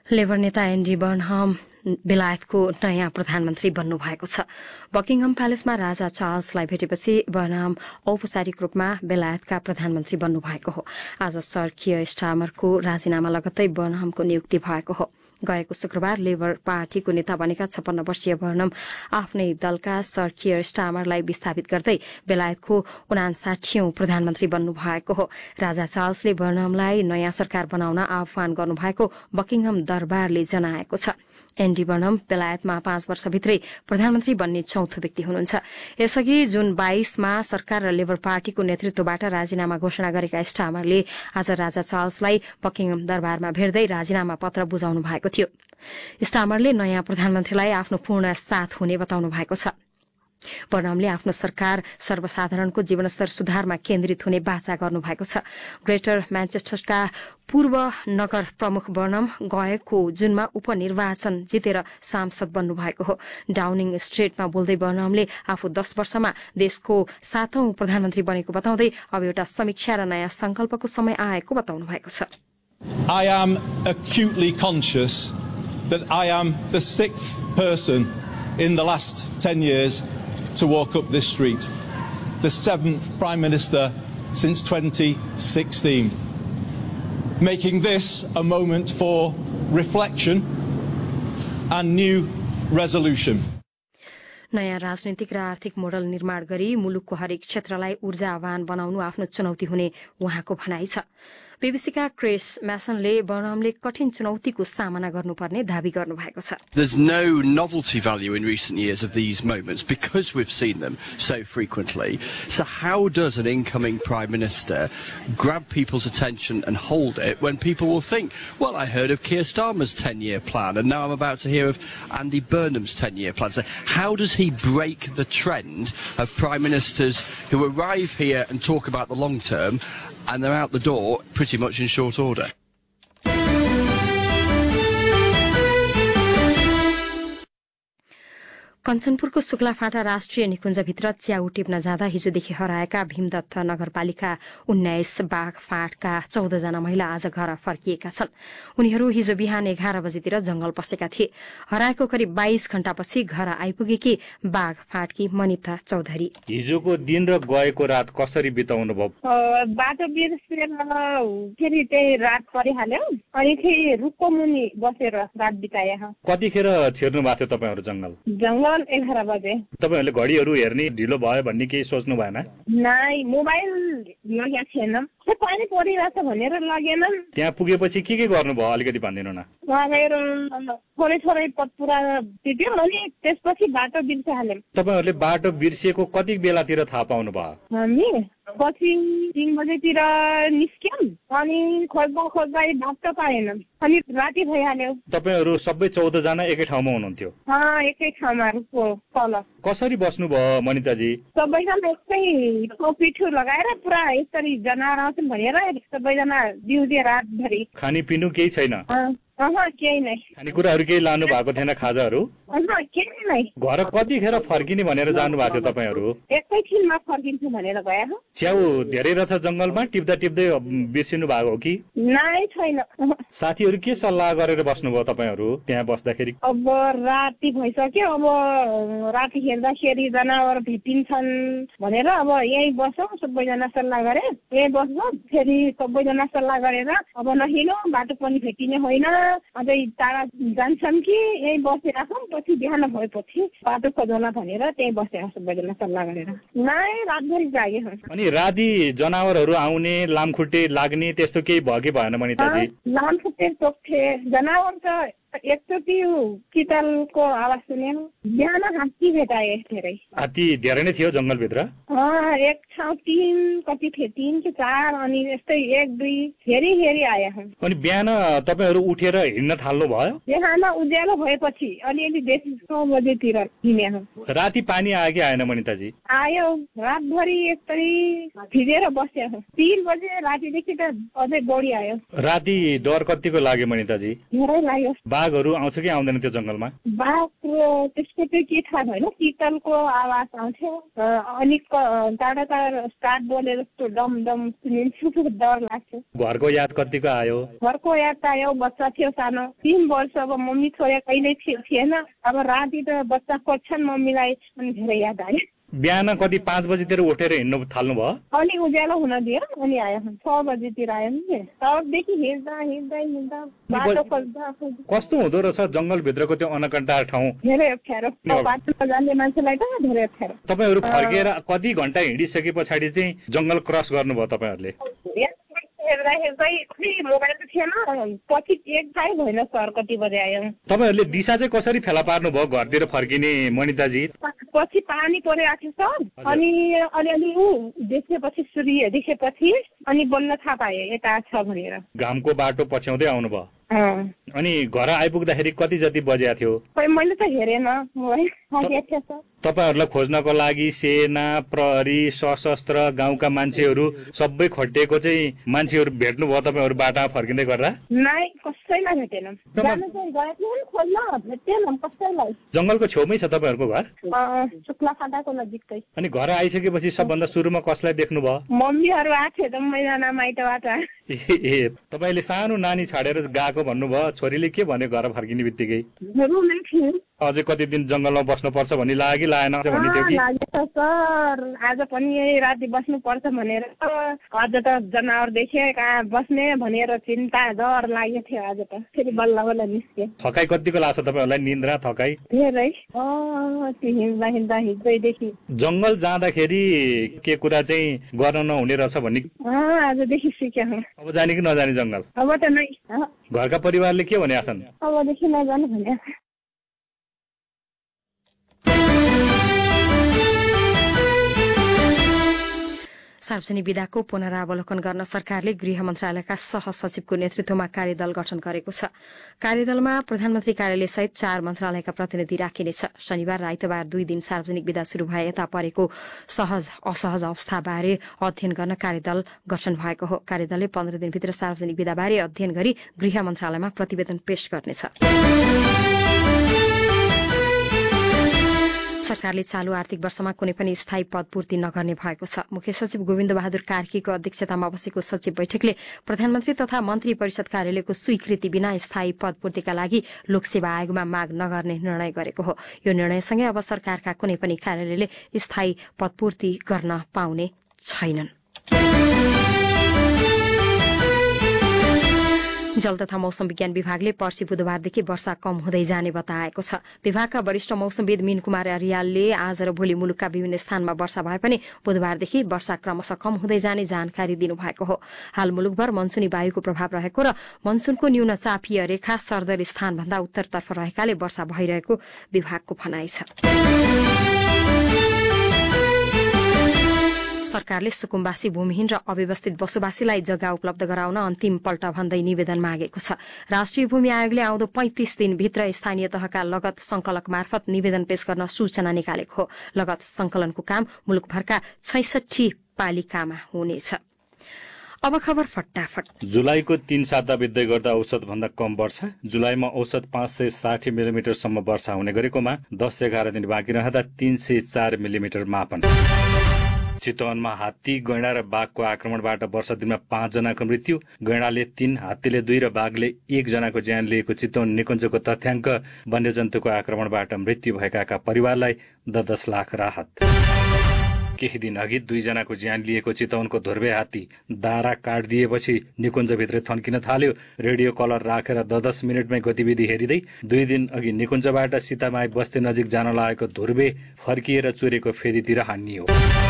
Labour नेता एन्डी Burnham बेलायतको नयाँ प्रधानमन्त्री बन्नु भएको छ। बकिङहम प्यालेसमा राजा चार्ल्सलाई भेटेपछि बर्नहम औपचारिक रूपमा बेलायतका प्रधानमन्त्री बन्नु भएको हो। आज सर कियर स्टामरको राजीनामा लगत्तै बर्नहमको नियुक्ति भएको हो। गएको शुक्रबार लेबर पार्टीको नेता बनेका 56 वर्षीय बर्नहम आफ्नै दलका सर कियर स्टामरलाई विस्थापित गर्दै बेलायतको 59औं प्रधानमन्त्री बन्नु भएको हो। राजा चार्ल्सले बर्नहमलाई नयाँ सरकार बनाउन आह्वान गर्नुभएको बकिङहम दरबारले जनाएको छ। एन्डी बर्नहम बेलायतमा 5 वर्षभित्रै प्रधानमन्त्री बन्ने चौथो व्यक्ति हुनुहुन्छ। यसअघि जुन 22 मा सरकार र लेबर पार्टीको नेतृत्वबाट राजीनामा घोषणा गरेका स्टामरले आज राजा चार्ल्सलाई बकिङहम दरबारमा भेट्दै राजीनामा पत्र बुझाउनु भएको थियो। स्टामरले नयाँ प्रधानमन्त्रीलाई आफ्नो पूर्ण साथ हुने बताउनु भएको छ। बर्नहमले आफ्नो सरकार सर्वसाधारणको जीवनस्तर सुधारमा केन्द्रित हुने बाचा गर्नुभएको छ। ग्रेटर म्यानचेस्टरका पूर्व नगर प्रमुख बर्नहम गएको जुनमा उपनिर्वाचन जितेर सांसद बन्नुभएको हो। डाउनिङ स्ट्रीटमा बोल्दै बर्नहमले आफू 10 वर्षमा देशको 7औं प्रधानमन्त्री बनेको बताउँदै अब एउटा समीक्षा र नयाँ संकल्पको समय आएको बताउनु भएको छ। I am acutely conscious that I am the 6th person in the last 10 years to walk up this street, the 7th Prime Minister since 2016, making this a moment for reflection and new resolution. नयाँ राजनीतिक र आर्थिक model निर्माण गरी मुलुकको हरेक क्षेत्रलाई ऊर्जावान बनाउनु आफ्नो चुनौती हुने उहाँको भनाइ छ। बीबीसीका क्रिस म्यासनले बर्नहमले कठिन चुनौतीको सामना गर्नुपर्ने दावी गर्नुभएको छ। There's no novelty value in recent years of these moments because we've seen them so frequently. So how does an incoming Prime Minister grab people's attention and hold it when people will think, well, I heard of Keir Starmer's 10-year plan and now I'm about to hear of Andy Burnham's 10-year plan. So how does he break the trend of Prime Ministers who arrive here and talk about the long term and they're out the door pretty much in short order? कञ्चनपुरको शुक्लाफाँटा राष्ट्रिय निकुञ्जभित्र च्याउ टिप्न जाँदा हिजोदेखि हराएका भीमदत्त नगरपालिका 19 बाघफाँटका 14 जना महिला आज घर फर्किएका छन्। उनीहरू हिजो बिहान 11 बजेतिर जंगल पसेका थिए। हराएको करिब 22 घण्टापछि घर आइपुगेकी बाघफाँटकी मनिता चौधरी। हिजोको दिन र गएको रात कसरी बिताउनु भयो? बाटो बिर्सेर फेरि त्यही रात परिहाल्यो अनि फेरि रुखको मुनि बसेर रात बिताए। कतिखेर छिर्नु भएको थियो तपाईहरु जंगल? 11 बजे। तपाईहरुले घडीहरु हेर्ने ढिलो भयो भन्ने केही सोच्नु भएन? नाइ, मोबाइल लगेको छैन। पानी परिरहेछ भनेर लगेनन्। त्यहाँ पुगेपछि के गर्नुभयो अलिकति भनिदिनु न। गएर थोरै पत्पुरा टिप्यो अनि त्यसपछि बाटो बिर्सिहाल्यौं। तपाईहरुले बाटो बिर्सिएको कति बेलातिर थाहा पाउनु भयो? हामी पछि 3 बजेतिर निस्क्यौं अनि खोज्दा बाटो पाएनौं अनि राति भइहाल्यो। तपाईहरु सबै 14 जना एकै ठाउँमा हुनुहुन्थ्यो? एकै ठाउँमा रुखको तल। कसरी बस्नु भयो मनिताजी? सबैजना एकै पिठो लगाएर पुरा यसरी जनावर आउँछन् भनेर सबैजना दिउँदे रातभरि। खानी पिनु केही छैन? केही नै। खानेकुराहरू केही लानु भएको थिएन खाजाहरू? केही नै। घर कतिखेर फर्किने भनेर जानु भएको थियो तपाईहरु? एकैछिनमा फर्किन्छु भनेर गयो। च्याउ धेरै रहेछ जंगलमा, टिप्दै बिर्सिनु भएको हो कि? नाइ छैन। साथीहरु के सल्लाह गरेर बस्नुभयो तपाईहरु त्यहाँ बस्दाखेरि? अब राति भइसक्यो, अब राति हेर्दाखेरि जनावर भेटिन्छन् भनेर अब यही बसौँ सबैजना सल्लाह गरे। यही बस्छौँ, फेरि सबैजना सल्लाह गरेर अब नहिँडौँ, बाटो पनि भेटिने होइन, अझै टाढा जान्छन् कि यही बसिराखौँ, पछि बिहान भएपछि बाटो खोजौँला भनेर त्यही बसेर सबैजना सल्लाह गरेर। नाइ, रातभरि जाग्यो। अनि राति जनावरहरू आउने, लामखुट्टे लाग्ने त्यस्तो केही भयो कि भएन मनिताजी? लामखुट्टे टोक्थे, जनावर त एकचोटि कितालको आवाज सुन्यो। बिहान हात्ती भेटाए धेरै। हात्ती धेरै नै थियो जंगलभित्र? एक ठाउँ 3 कति थिए, 3 कि 4 अनि यस्तै 1-2 हेरी आए। अनि बिहान तपाईहरु उठेर हिँड्न थाल्नु भयो? बिहान उज्यालो भएपछि अलिअलि बेसी 6 बजेतिर हिँड्यो। राति पानी आयो कि आएन मनिताजी? आयो, रातभरि यस्तै भिजेर बस्यो। 3 बजे रातिदेखि त अझै बढी आयो। राति डर कतिको लाग्यो मनिताजी? धेरै लाग्यो। बाघहरू आउँछ कि आउँदैन त्यो जंगलमा? बाघ त्यसको चाहिँ के थाहा छैन, शीतलको आवाज आउँथ्यो अनि टाढा टाढा स्टार्ट बोले जस्तो डम डम सुनिन्थ्यो, डर लाग्थ्यो। घरको याद कतिको आयो? घरको याद त आयो, बच्चा थियो सानो 3 वर्ष, अब मम्मी छोरा कहिल्यै थिएन, अब राति त बच्चा खोज्छन् मम्मीलाई, अनि धेरै याद आयो। बिहान कति 5 बजीतिर उठेर हिँड्नु थाल्नु भयो? अलि उज्यालो हुन दियो अनि आयो, 6 बजीतिर आयो नि। तबदेखि हिँड्दा बाटो खोज्दा कस्तो हुँदो रहेछ जंगलभित्रको त्यो अनकन्टा ठाउँ? धेरै अप्ठ्यारो, बाटो नजान्ने मान्छेलाई त धेरै अप्ठ्यारो। तपाईहरू फर्केर कति घण्टा हिँडिसके पछाडि चाहिँ जंगल क्रस गर्नुभयो तपाईँहरूले? हेर्दै मोबाइल त थिएन, पछि एक थाहै भएन सर कति बजे आयो। तपाईँहरूले दिशा चाहिँ कसरी फेला पार्नु भयो घरतिर फर्किने मनिताजी? पछि पानी परिरहेको थियो सर, अनि अलिअलि देखेपछि सूर्य देखेपछि अनि बल्ल थाहा पाएँ यता छ भनेर। घामको बाटो पछ्याउँदै आउनुभयो? अनि घर आइपुग्दाखेरि कति जति बजेको थियो? मैले त हेरेन, तपाईहरूलाई खोज्नको लागि सेना, प्रहरी, सशस्त्र, गाउँका मान्छेहरू सबै खटिएको चाहिँ मान्छेहरू भेट्नु भयो तपाईँहरू बाटामा फर्किँदै गर्दा? नै, कसैलाई भेटेन। जंगलको छेउमै छ तपाईँहरूको घर? शुक्ला फाटाको नजिकै। अनि घर आइसकेपछि सबभन्दा सुरुमा कसलाई देख्नु भयो? मम्मीहरू आएको थियो त, मैदाना माइतबाट। ए तपाईँले सानो नानी छाडेर गएको भन्नुभयो, छोरीले के भन्यो घर फर्किने बित्तिकै? अझै कति दिन जंगलमा बस्नुपर्छ भन्ने लाग्यो कि लागेन भन्ने थियो कि? सर आज पनि यही राति बस्नु पर्छ भनेर, अझ त जनावर देखे कहाँ बस्ने भनेर चिन्ता डर लागेको थियो। आज त फेरि बल्ल बल्ल निस्के। थकाइ कतिको लाग्छ तपाईँहरूलाई? निन्द्रा थकाइ धेरै, हिँड्दा हिँड्दैदेखि। जंगल जाँदाखेरि के कुरा चाहिँ गर्न नहुने रहेछ भन्ने आजदेखि सिक्यो। अब जाने कि नजाने जंगल? अब त नै। घरका परिवारले के भने छन्? अबदेखि नजानु भने। सार्वजनिक विधाको पुनरावलोकन गर्न सरकारले गृह मन्त्रालयका सहसचिवको नेतृत्वमा कार्यदल गठन गरेको छ। कार्यदलमा प्रधानमन्त्री कार्यालय सहित 4 मन्त्रालयका प्रतिनिधि राखिनेछ। शनिबार र आइतबार 2 दिन सार्वजनिक विधा शुरू भए यता परेको सहज असहज अवस्थाबारे अध्ययन गर्न कार्यदल गठन भएको हो। कार्यदलले 15 दिनभित्र सार्वजनिक विधाबारे अध्ययन गरी गृह मन्त्रालयमा प्रतिवेदन पेश गर्नेछ। सरकारले चालू आर्थिक वर्षमा कुनै पनि स्थायी पदपूर्ति नगर्ने भएको छ। मुख्य सचिव गोविन्द बहादुर कार्कीको अध्यक्षतामा बसेको सचिव बैठकले प्रधानमन्त्री तथा मन्त्री परिषद कार्यालयको स्वीकृति बिना स्थायी पदपूर्तिका लागि लोकसेवा आयोगमा माग नगर्ने निर्णय गरेको हो। यो निर्णयसँगै अब सरकारका कुनै पनि कार्यालयले स्थायी पदपूर्ति गर्न पाउने छैनन्। जल तथा मौसम विज्ञान विभागले पर्सि बुधबारदेखि वर्षा कम हुँदै जाने बताएको छ। विभागका वरिष्ठ मौसमविद मीन कुमार आर्यालले आज र भोलि मुलुकका विभिन्न स्थानमा वर्षा भए पनि बुधबारदेखि वर्षा क्रमशः कम हुँदै जाने जानकारी दिनुभएको हो। हाल मुलुकभर मनसुनी वायुको प्रभाव रहेको र मनसुनको न्यून चापीय रेखा सरदर स्थानभन्दा उत्तरतर्फ रहेकाले वर्षा भइरहेको विभागको भनाइ छ। सरकारले सुकुम्बासी भूमिहीन र अव्यवस्थित बसोबासीलाई जग्गा उपलब्ध गराउन अन्तिम पल्ट भन्दै निवेदन मागेको छ। राष्ट्रिय भूमि आयोगले आउँदो 35 दिनभित्र स्थानीय तहका लगत संकलक मार्फत निवेदन पेश गर्न सूचना निकालेको हो। लगत संकलनको काम मुलुकभरका 66 पालिकामा हुनेछ। अब खबर फटाफट। जुलाईको 3 साता बित्दै गर्दा औसत भन्दा कम वर्षा। जुलाईमा औसत 560 मिलिमिटरसम्म वर्षा हुने गरेकोमा 10-11 दिन बाँकी रहँदा 304 मिलिमिटर मापन। चितवनमा हात्ती, गैंडा र बाघको आक्रमणबाट वर्ष दिनमा 5 जनाको मृत्यु। गैंडाले 3, हात्तीले 2 र बाघले 1 जनाको ज्यान लिएको चितवन निकुञ्जको तथ्याङ्क। वन्यजन्तुको आक्रमणबाट मृत्यु भएकाका परिवारलाई 10 लाख राहत। केही दिन अघि 2 जनाको ज्यान लिएको चितवनको धुर्वे हात्ती दारा काटिदिएपछि निकुञ्जभित्र थन्किन थाल्यो। रेडियो कलर राखेर 10 मिनटमै गतिविधि हेरिँदै 2 दिन अघि निकुञ्जबाट सीतामाई बस्ती नजिक जान लागेको धुर्वे फर्किएर चोरेको फेदीतिर हानियो।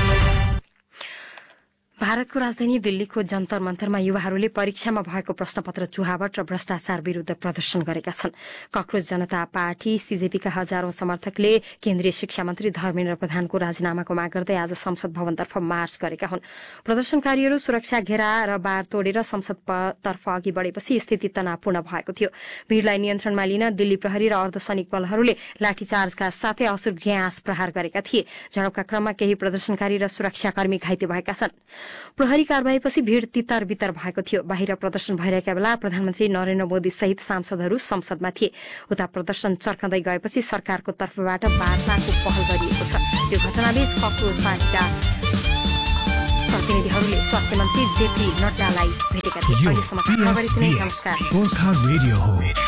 भारतको राजधानी दिल्लीको जन्तर मन्तरमा युवाहरूले परीक्षामा भएको प्रश्नपत्र चुहावट र भ्रष्टाचार विरूद्ध प्रदर्शन गरेका छन्। कांग्रेस जनता पार्टी सीजेपीका हजारौं समर्थकले केन्द्रीय शिक्षा मन्त्री धर्मेन्द्र प्रधानको राजीनामाको माग गर्दै आज संसद भवनतर्फ मार्च गरेका हुन्। प्रदर्शनकारीहरू सुरक्षा घेरा र बार तोडेर संसदतर्फ अघि बढेपछि स्थिति तनावपूर्ण भएको थियो। भीड़लाई नियन्त्रणमा लिन दिल्ली प्रहरी र अर्धसैनिक बलहरूले लाठीचार्जका साथै असुर ग्यास प्रहार गरेका थिए। झडपका क्रममा केही प्रदर्शनकारी र सुरक्षाकर्मी घाइते भएका छन्। प्रहरी कारबाहीपछि भीड़ तितर बितर भएको थियो। बाहिर प्रदर्शन भइरहेका बेला प्रधानमन्त्री नरेन्द्र मोदी सहित सांसदहरू संसदमा थिए। उता प्रदर्शन चर्कँदै गएपछि सरकारको तर्फबाट वार्ताको पहल गरिएको छ। यो घटनाबीच कक्रोच पार्टीका प्रतिनिधिहरूले स्वास्थ्य मन्त्री जेपी नड्डालाई भेटेका थिए।